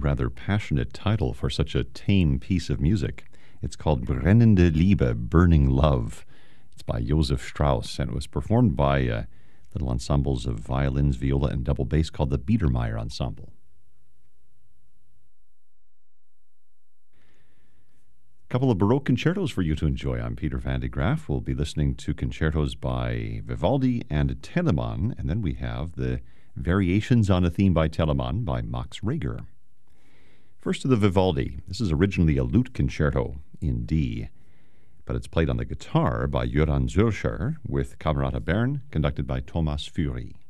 rather passionate title for such a tame piece of music. It's called Brennende Liebe, Burning Love. It's by Josef Strauss, and it was performed by little ensembles of violins, viola, and double bass called the Biedermeier Ensemble. A couple of Baroque concertos for you to enjoy. I'm Peter van de Graaf. We'll be listening to concertos by Vivaldi and Telemann, and then we have the Variations on a Theme by Telemann by Max Reger. First to the Vivaldi. This is originally a lute concerto in D, but it's played on the guitar by Göran Zürcher with Camerata Bern, conducted by Thomas Fury.